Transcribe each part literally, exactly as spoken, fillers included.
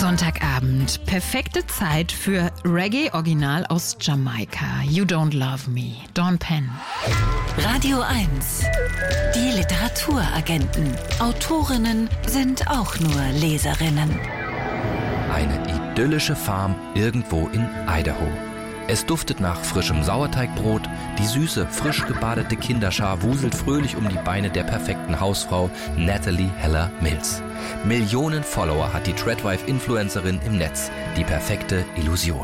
Sonntagabend. Perfekte Zeit für Reggae-Original aus Jamaika. You Don't Love Me. Dawn Penn. Radio eins. Die Literaturagenten. Autorinnen sind auch nur Leserinnen. Eine idyllische Farm irgendwo in Idaho. Es duftet nach frischem Sauerteigbrot, die süße, frisch gebadete Kinderschar wuselt fröhlich um die Beine der perfekten Hausfrau Natalie Heller Mills. Millionen Follower hat die Tradwife-Influencerin im Netz, die perfekte Illusion.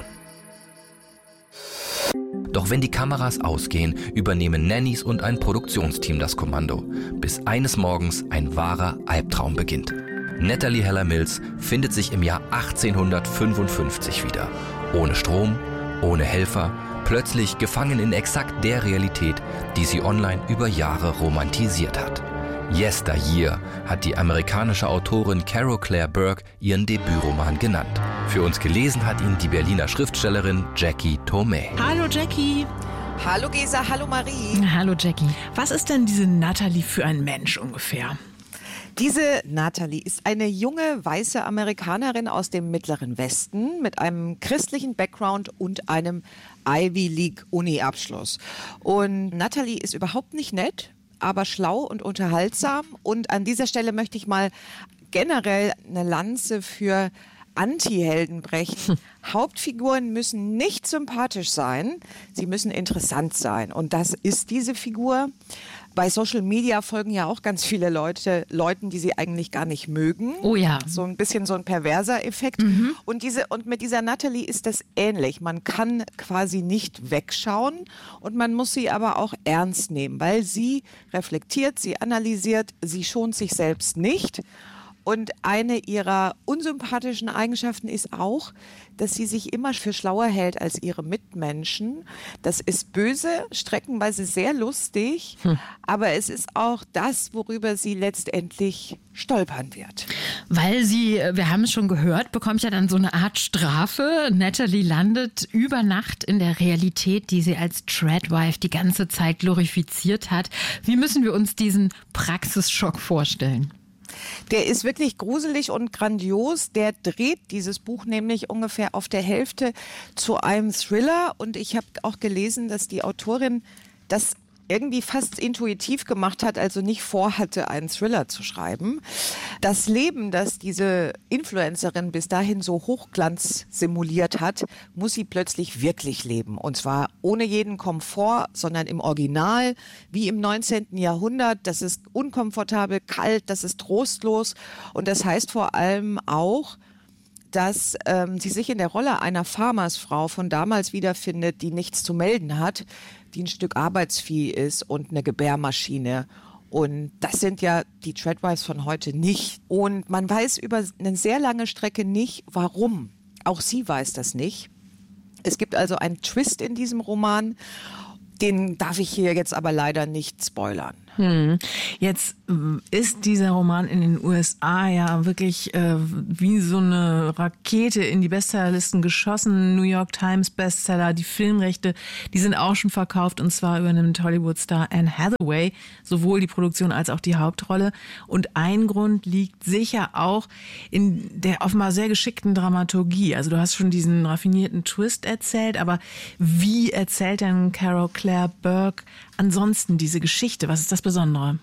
Doch wenn die Kameras ausgehen, übernehmen Nannies und ein Produktionsteam das Kommando, bis eines Morgens ein wahrer Albtraum beginnt. Natalie Heller Mills findet sich im Jahr achtzehnhundertfünfundfünfzig wieder. Ohne Strom, ohne Helfer, plötzlich gefangen in exakt der Realität, die sie online über Jahre romantisiert hat. Yesteryear hat die amerikanische Autorin Carol Claire Burke ihren Debütroman genannt. Für uns gelesen hat ihn die Berliner Schriftstellerin Jackie Thomé. Hallo Jackie. Hallo Gesa, hallo Marie. Hallo Jackie. Was ist denn diese Natalie für ein Mensch ungefähr? Diese Natalie ist eine junge, weiße Amerikanerin aus dem Mittleren Westen mit einem christlichen Background und einem Ivy League-Uni-Abschluss. Und Natalie ist überhaupt nicht nett, aber schlau und unterhaltsam. Und an dieser Stelle möchte ich mal generell eine Lanze für Anti-Helden brechen. Hauptfiguren müssen nicht sympathisch sein, sie müssen interessant sein. Und das ist diese Figur. Bei Social Media folgen ja auch ganz viele Leute, Leuten, die sie eigentlich gar nicht mögen. Oh ja. So ein bisschen so ein perverser Effekt. Mhm. Und, diese, und mit dieser Natalie ist das ähnlich. Man kann quasi nicht wegschauen und man muss sie aber auch ernst nehmen, weil sie reflektiert, sie analysiert, sie schont sich selbst nicht. Und eine ihrer unsympathischen Eigenschaften ist auch, dass sie sich immer für schlauer hält als ihre Mitmenschen. Das ist böse, streckenweise sehr lustig, hm. aber es ist auch das, worüber sie letztendlich stolpern wird. Weil sie, wir haben es schon gehört, bekommt ja dann so eine Art Strafe. Natalie landet über Nacht in der Realität, die sie als Tradwife die ganze Zeit glorifiziert hat. Wie müssen wir uns diesen Praxisschock vorstellen? Der ist wirklich gruselig und grandios. Der dreht dieses Buch nämlich ungefähr auf der Hälfte zu einem Thriller. Und ich habe auch gelesen, dass die Autorin das irgendwie fast intuitiv gemacht hat, also nicht vorhatte, einen Thriller zu schreiben. Das Leben, das diese Influencerin bis dahin so Hochglanz simuliert hat, muss sie plötzlich wirklich leben. Und zwar ohne jeden Komfort, sondern im Original, wie im neunzehnten Jahrhundert. Das ist unkomfortabel, kalt, das ist trostlos. Und das heißt vor allem auch, dass ähm, sie sich in der Rolle einer Farmersfrau von damals wiederfindet, die nichts zu melden hat, die ein Stück Arbeitsvieh ist und eine Gebärmaschine. Und das sind ja die Tradwives von heute nicht. Und man weiß über eine sehr lange Strecke nicht, warum. Auch sie weiß das nicht. Es gibt also einen Twist in diesem Roman, den darf ich hier jetzt aber leider nicht spoilern. Hm. Jetzt ist dieser Roman in den U S A ja wirklich äh, wie so eine Rakete in die Bestsellerlisten geschossen. New York Times Bestseller, die Filmrechte, die sind auch schon verkauft und zwar übernimmt Hollywood-Star Anne Hathaway sowohl die Produktion als auch die Hauptrolle. Und ein Grund liegt sicher auch in der offenbar sehr geschickten Dramaturgie. Also du hast schon diesen raffinierten Twist erzählt, aber wie erzählt denn Carol Claire Burke ansonsten diese Geschichte? Was ist das Besondere?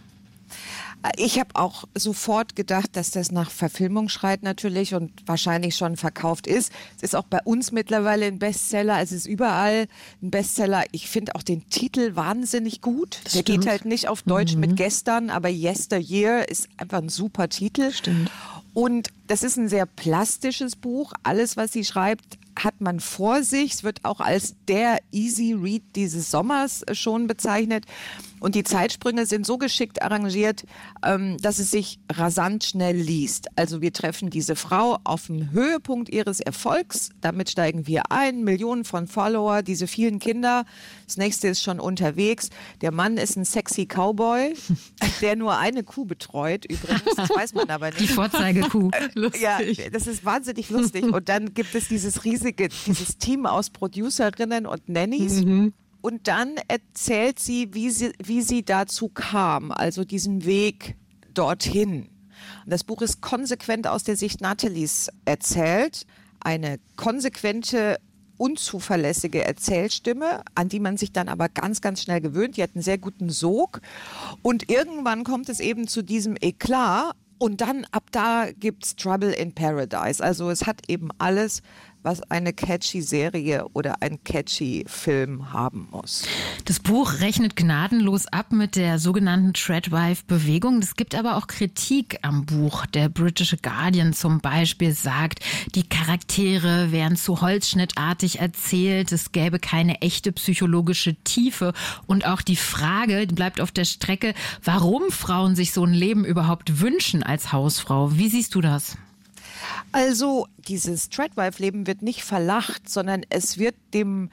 Ich habe auch sofort gedacht, dass das nach Verfilmung schreit natürlich und wahrscheinlich schon verkauft ist. Es ist auch bei uns mittlerweile ein Bestseller. Es ist überall ein Bestseller. Ich finde auch den Titel wahnsinnig gut. Das Der stimmt. geht halt nicht auf Deutsch mhm. mit gestern, aber Yesteryear ist einfach ein super Titel. Stimmt. Und das ist ein sehr plastisches Buch. Alles, was sie schreibt, hat man vor sich. Es wird auch als der Easy Read dieses Sommers schon bezeichnet. Und die Zeitsprünge sind so geschickt arrangiert, ähm, dass es sich rasant schnell liest. Also wir treffen diese Frau auf dem Höhepunkt ihres Erfolgs. Damit steigen wir ein. Millionen von Follower, diese vielen Kinder. Das nächste ist schon unterwegs. Der Mann ist ein sexy Cowboy, der nur eine Kuh betreut übrigens. Das weiß man aber nicht. Die Vorzeigekuh. Ja, das ist wahnsinnig lustig. Und dann gibt es dieses riesige, dieses Team aus Producerinnen und Nannies. Mhm. Und dann erzählt sie, wie sie, wie sie dazu kam, also diesen Weg dorthin. Und das Buch ist konsequent aus der Sicht Nathalies erzählt. Eine konsequente, unzuverlässige Erzählstimme, an die man sich dann aber ganz, ganz schnell gewöhnt. Die hat einen sehr guten Sog. Und irgendwann kommt es eben zu diesem Eklat. Und dann, ab da gibt's Trouble in Paradise. Also es hat eben alles, was eine catchy Serie oder ein catchy Film haben muss. Das Buch rechnet gnadenlos ab mit der sogenannten Tradwife-Bewegung. Es gibt aber auch Kritik am Buch. Der britische Guardian zum Beispiel sagt, die Charaktere wären zu holzschnittartig erzählt, es gäbe keine echte psychologische Tiefe. Und auch die Frage, die bleibt auf der Strecke, warum Frauen sich so ein Leben überhaupt wünschen als Hausfrau. Wie siehst du das? Also dieses Tradwife-Leben wird nicht verlacht, sondern es wird dem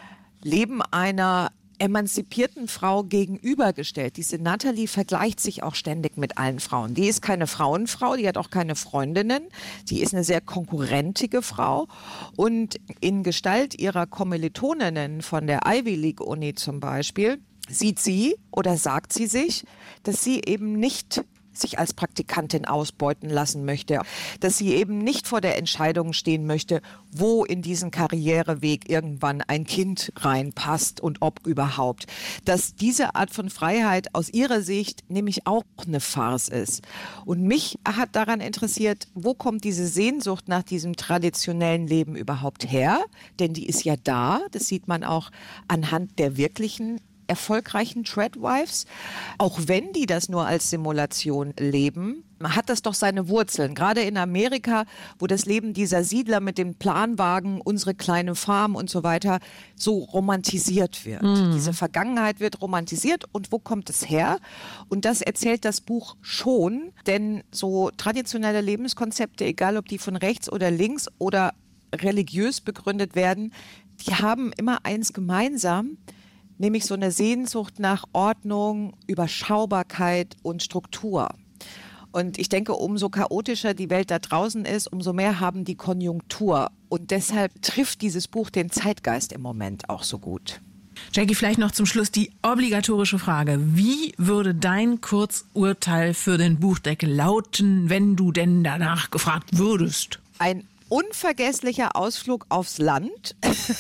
Leben einer emanzipierten Frau gegenübergestellt. Diese Natalie vergleicht sich auch ständig mit allen Frauen. Die ist keine Frauenfrau, die hat auch keine Freundinnen. Die ist eine sehr konkurrentige Frau. Und in Gestalt ihrer Kommilitoninnen von der Ivy League Uni zum Beispiel, sieht sie oder sagt sie sich, dass sie eben nicht sich als Praktikantin ausbeuten lassen möchte, dass sie eben nicht vor der Entscheidung stehen möchte, wo in diesen Karriereweg irgendwann ein Kind reinpasst und ob überhaupt. Dass diese Art von Freiheit aus ihrer Sicht nämlich auch eine Farce ist. Und mich hat daran interessiert, wo kommt diese Sehnsucht nach diesem traditionellen Leben überhaupt her? Denn die ist ja da, das sieht man auch anhand der wirklichen erfolgreichen Tradwives, auch wenn die das nur als Simulation leben, hat das doch seine Wurzeln. Gerade in Amerika, wo das Leben dieser Siedler mit dem Planwagen, unsere kleine Farm und so weiter, so romantisiert wird. Mhm. Diese Vergangenheit wird romantisiert. Und wo kommt es her? Und das erzählt das Buch schon, denn so traditionelle Lebenskonzepte, egal ob die von rechts oder links oder religiös begründet werden, die haben immer eins gemeinsam, nämlich so eine Sehnsucht nach Ordnung, Überschaubarkeit und Struktur. Und ich denke, umso chaotischer die Welt da draußen ist, umso mehr haben die Konjunktur. Und deshalb trifft dieses Buch den Zeitgeist im Moment auch so gut. Jackie, vielleicht noch zum Schluss die obligatorische Frage. Wie würde dein Kurzurteil für den Buchdeckel lauten, wenn du denn danach gefragt würdest? Ein unvergesslicher Ausflug aufs Land,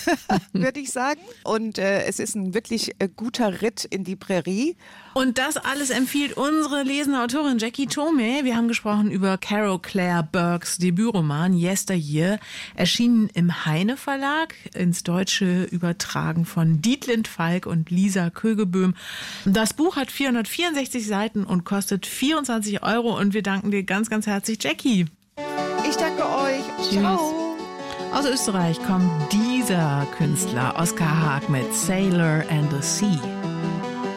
würde ich sagen. Und äh, es ist ein wirklich äh, guter Ritt in die Prärie. Und das alles empfiehlt unsere lesende Autorin Jackie Thome. Wir haben gesprochen über Carol Claire Burks Debütroman Yesteryear, erschienen im Heine Verlag, ins Deutsche übertragen von Dietlind Falk und Lisa Kögeböhm. Das Buch hat vierhundertvierundsechzig Seiten und kostet vierundzwanzig Euro. Und wir danken dir ganz, ganz herzlich, Jackie. Ich danke euch. Tschüss. Ciao. Aus Österreich kommt dieser Künstler, Oskar Haag, mit Sailor and the Sea.